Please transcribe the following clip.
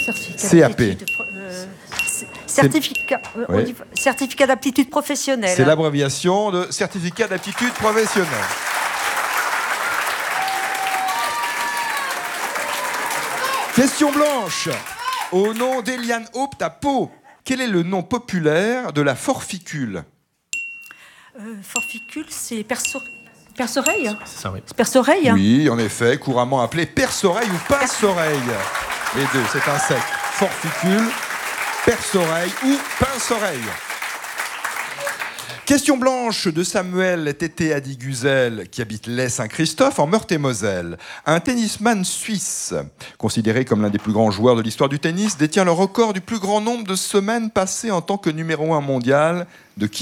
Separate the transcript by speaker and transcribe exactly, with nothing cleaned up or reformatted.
Speaker 1: certificat
Speaker 2: C A P.
Speaker 1: d'aptitude, euh, certificat, euh,
Speaker 2: Oui.
Speaker 1: on dit certificat d'aptitude professionnelle.
Speaker 2: C'est l'abréviation de certificat d'aptitude professionnelle. Question blanche. Au nom d'Eliane Haupt à Pau, quel est le nom populaire de la forficule?
Speaker 1: Euh, forficule, c'est perso... perce-oreille.
Speaker 3: C'est ça, oui.
Speaker 1: C'est perce-oreille.
Speaker 2: Oui, en effet, couramment appelé perce-oreille ou pince-oreille. Les deux, c'est un sec. Forficule, perce-oreille ou pince-oreille. Question blanche de Samuel Tété Adiguzel, qui habite Lay-Saint-Christophe, en Meurthe-et-Moselle. Un tennisman suisse, considéré comme l'un des plus grands joueurs de l'histoire du tennis, détient le record du plus grand nombre de semaines passées en tant que numéro un mondial. De qui s'agit-il ?